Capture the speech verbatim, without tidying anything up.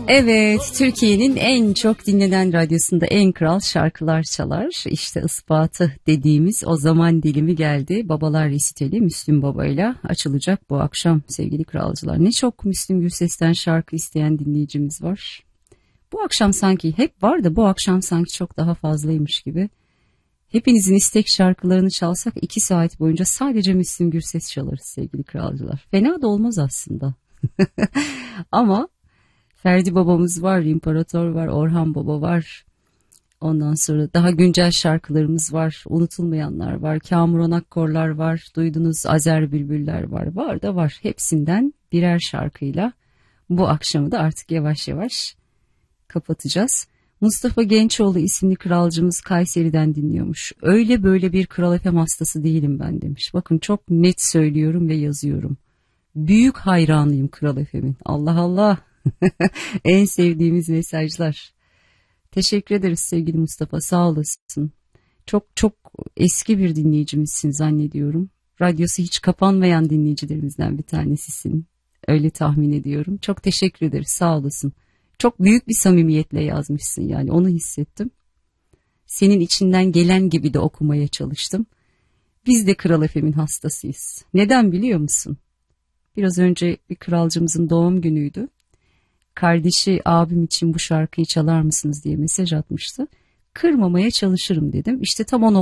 Evet, Türkiye'nin en çok dinlenen radyosunda en kral şarkılar çalar. İşte ispatı dediğimiz o zaman dilimi geldi. Babalar Resitali Müslüm Baba'yla açılacak bu akşam sevgili kralcılar. Ne çok Müslüm Gürses'ten şarkı isteyen dinleyicimiz var. Bu akşam sanki hep var da bu akşam sanki çok daha fazlaymış gibi. Hepinizin istek şarkılarını çalsak iki saat boyunca sadece Müslüm Gürses çalarız sevgili kralcılar. Fena da olmaz aslında. Ama Ferdi babamız var, İmparator var, Orhan Baba var. Ondan sonra daha güncel şarkılarımız var, unutulmayanlar var, Kamuran Akkorlar var, duydunuz Azer Bülbüller var, var da var. Hepsinden birer şarkıyla bu akşamı da artık yavaş yavaş kapatacağız. Mustafa Gençoğlu isimli kralcımız Kayseri'den dinliyormuş. Öyle böyle bir Kral F M hastası değilim ben demiş. Bakın çok net söylüyorum ve yazıyorum. Büyük hayranıyım Kral F M'in. Allah Allah. En sevdiğimiz mesajlar. Teşekkür ederiz sevgili Mustafa, sağ olasın. Çok çok eski bir dinleyicimizsin zannediyorum. Radyosu hiç kapanmayan dinleyicilerimizden bir tanesisin. Öyle tahmin ediyorum. Çok teşekkür ederiz, sağ olasın. Çok büyük bir samimiyetle yazmışsın, yani onu hissettim. Senin içinden gelen gibi de okumaya çalıştım. Biz de Kral F M'in hastasıyız. Neden biliyor musun? Biraz önce bir kralcımızın doğum günüydü. Kardeşi abim için bu şarkıyı çalar mısınız diye mesaj atmıştı. Kırmamaya çalışırım dedim. İşte tam o